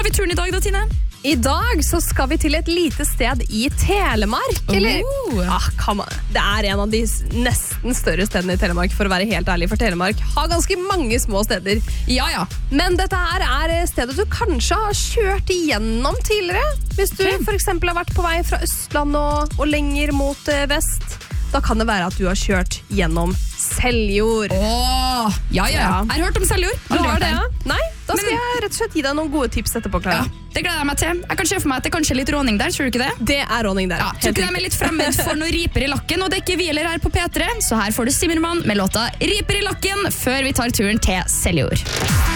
Har vi turen I dag da, Tine? I dag så skal vi til et lite sted I Telemark. Eller, det en av de nesten større stedene I Telemark, for å være helt ærlig. For Telemark har ganske mange små steder. Ja. Men dette her stedet du kanskje har kjørt igjennom tidligere. Hvis du for eksempel har vært på vei fra Østland og lenger mot vest. Da kan det være at du har kjørt gjennom Seljord. Ja. Jeg har hørt om Seljord. Du har det, ja? Nei, da skal jeg rett og slett gi deg noen gode tips etterpå, Clara. Ja, det gleder jeg meg til. Jeg kan se for meg at det kanskje litt råning der, tror du ikke det? Det råning der. Ja, tror ikke de litt fremmed for noen riper I lakken, og det ikke hviler her på P3, så her får du Simmermann med låta Riper I lakken, før vi tar turen til Seljord.